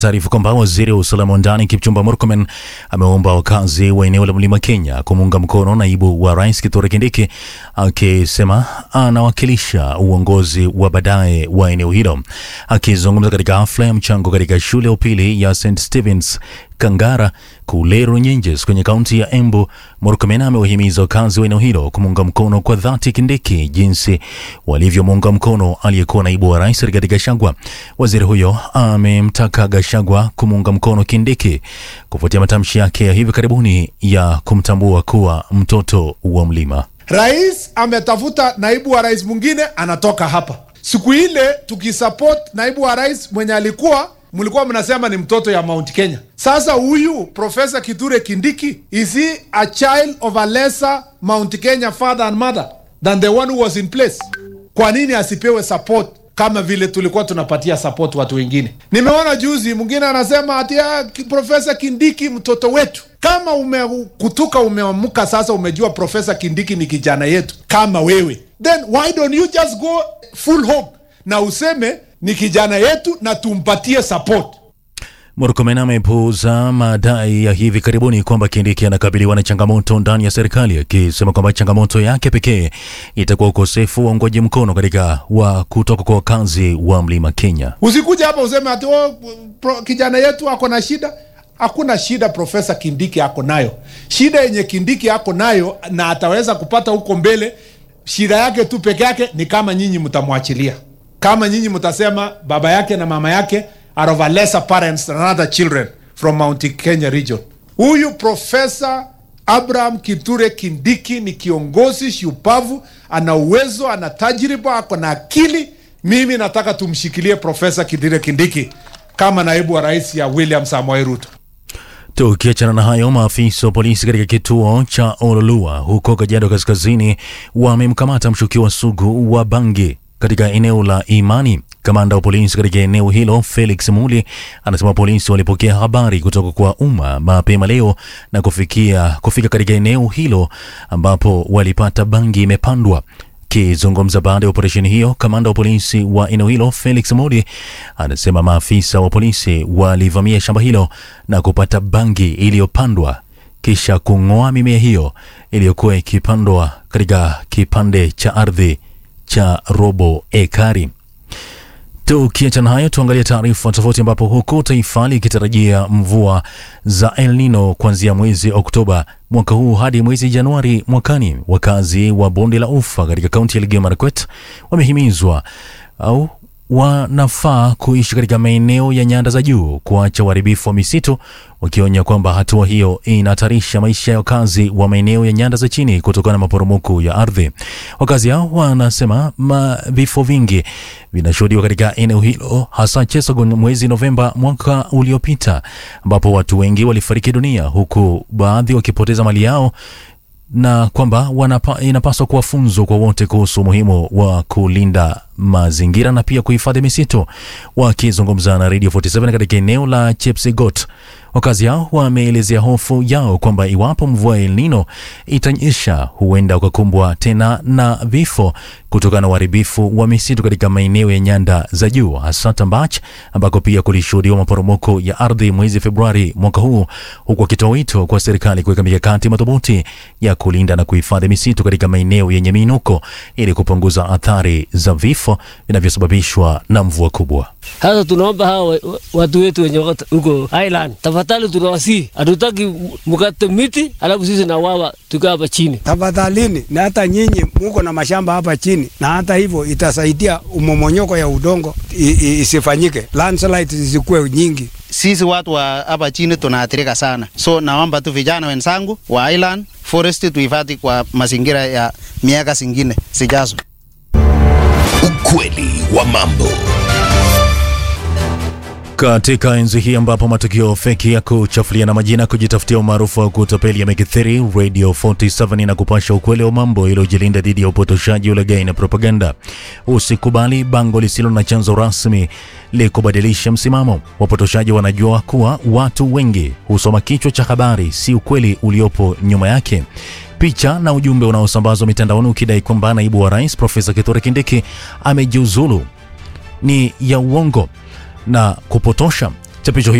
Taarifa kwamba waziri wa usalama wa ndani Kipchumba Murkomen ameomba wakazi wa eneo la Mlima Kenya kumuunga mkono naibu wa rais Kithure Kindiki, akisema anawakilisha uongozi wa baadaye wa eneo hilo. Akizungumza katika hafla ya mchango katika shule ya upili ya St Stephen's Kangara kule Runyenjes kwenye kaunti ya Embu, Murkomen amewahimiza wakazi wa eneo hilo kumuunga mkono kwa dhati Kindiki jinsi walivyomuunga mkono aliyekuwa naibu wa rais Rigathi Gachagua. Waziri huyo amemtaka Gachagua kumuunga mkono Kindiki kufuatia matamshi yake ya hivi karibuni ya kumtambua kuwa mtoto wa mlima. Rais ametafuta naibu wa rais mwingine anatoka hapa. Siku ile tukisupport naibu wa rais mwenye mlikuwa mnasema ni mtoto ya Mount Kenya. Sasa huyu Professor Kithure Kindiki, is he a child of a lesser Mount Kenya father and mother than the one who was in place? Kwa nini asipewe support kama vile tulikuwa tunapatia support watu wengine? Nimeona juzi mwingine anasema ati Professor Kindiki mtoto wetu. Kama umeamka sasa umejua Professor Kindiki ni kijana yetu kama wewe, then why don't you just go full hog na useme ni kijana yetu na tumpatie support? Murkomen amepuuza madai ya hivi karibuni kwamba Kindiki anakabiliwa na changamoto ndani ya serikali, akisema kwamba changamoto yake pekee itakuwa ukosefu wa uungwaji mkono kutoka kwa wakazi wa Mlima Kenya. Usikuja hapa useme ati kijana yetu ako na shida. Hakuna shida Professor Kindiki ako nayo. Shida yenye Kindiki ako nayo na ataweza kupata huko mbele, shida yake tu peke yake ni kama nyinyi mtamwachilia. Kama nyinyi mtasema baba yake na mama yake are of a lesser parents than other children from Mount Kenya region. Huyu Professor Abraham Kithure Kindiki ni kiongozi shupavu, ana uwezo, ana tajriba, ako na akili. Mimi nataka tumshikilie Professor Kithure Kindiki kama naibu wa rais ya William Samoei Ruto. Tukiachana na hayo, maafisa wa polisi katika kituo cha Ololua huko Kajiado Kaskazini wamemkamata mshukiwa sugu wa bangi katika eneo la Imani. Kamanda wa polisi katika eneo hilo Felix Muli anasema polisi walipokea habari kutoka kwa umma mapema leo na kufika katika eneo hilo ambapo walipata bangi imepandwa. Kizungumza baada ya operesheni hiyo, kamanda wa polisi wa eneo hilo Felix Muli anasema maafisa wa polisi walivamia shamba hilo na kupata bangi iliyopandwa kisha kung'oa mimea hiyo iliyokuwa ikipandwa katika kipande cha ardhi cha robo ekari. Tukiachana hayo, tuangalie taarifa tofauti ambapo huku taifa likitarajia mvua za El Nino kuanzia mwezi Oktoba mwaka huu hadi mwezi Januari mwakani. Wakazi wa bonde la Ufa katika kaunti ya Elgeyo Marakwet wamehimizwa au wanafaa kuishi katika maeneo ya nyanda za juu kuacha uharibifu wa misitu, wakionya kwamba hatua hiyo inahatarisha maisha ya wakazi wa maeneo ya nyanda za chini kutokana na maporomoko ya ardhi. Wakazi hao wanasema vifo vingi vinashuhudiwa katika eneo hilo, hasa Chesagon mwezi Novemba mwaka uliopita, ambapo watu wengi walifariki dunia huku baadhi wakipoteza mali yao, na kwamba inapaswa kuwa funzo kwa wote kuhusu umuhimu wa kulinda mazingira na pia kuhifadhi misitu. Wakizungumza na Radio 47 katika eneo la Chepsigot, wakazi hao wameelezea hofu yao kwamba iwapo mvua El Nino itanyesha huenda wakakumbwa tena na vifo kutokana na uharibifu wa misitu katika maeneo ya nyanda za juu, hasa Tambach ambako pia kulishuhudiwa maporomoko ya ardhi mwezi Februari mwaka huu, huku akitoa wito kwa serikali kuweka mikakati madhubuti ya kulinda na kuhifadhi misitu katika maeneo yenye miinuko ili kupunguza athari za vifo vinavyosababishwa na mvua kubwa. Sasa tunaomba hawa watu wetu wenye huko Island, tafadhali tunawasihi, hatutaki mkate miti alafu sisi na wawa tukaa hapa chini. Tafadhalini, na hata nyinyi mko na mashamba hapa chini, na hata hivyo itasaidia umomonyoko ya udongo isifanyike, landslide zisikuwe nyingi. Sisi watu wa hapa chini tunaathirika sana. So naomba tu vijana wenzangu wa Island Forest tuhifadhi kwa mazingira ya miaka zingine zijazo. Ukweli wa mambo. Katika enzi hii ambapo matukio feki ya kuchafulia na majina kujitafutia umaarufu wa kutapeli yamekithiri, Radio 47 inakupasha ukweli wa mambo ili ujilinda dhidi ya upotoshaji, ulaghai na propaganda. Usikubali bango lisilo na chanzo rasmi likubadilisha msimamo. Wapotoshaji wanajua kuwa watu wengi husoma kichwa cha habari, si ukweli uliopo nyuma yake. Picha na ujumbe unaosambazwa mitandaoni ukidai kwamba naibu wa rais Profesa Kithure Kindiki amejiuzulu ni ya uongo na kupotosha. Chapisho